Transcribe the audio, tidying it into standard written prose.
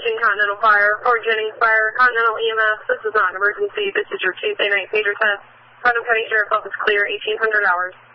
Attention Continental Fire or Jennings Fire, Continental EMS, this is not an emergency. This is your Tuesday night pager test. Putnam County Sheriff's Office clear, 1800 hours.